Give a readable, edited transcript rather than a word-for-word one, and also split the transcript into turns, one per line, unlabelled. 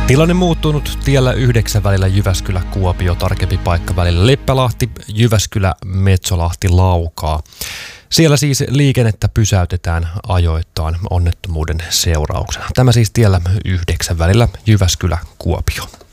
Tilanne muuttunut tiellä 9 välillä Jyväskylä-Kuopio, tarkempi paikka välillä Leppälahti, Jyväskylä, Metsolahti, Laukaa. Siellä siis liikennettä pysäytetään ajoittain onnettomuuden seurauksena. Tämä siis tiellä 9 välillä Jyväskylä-Kuopio.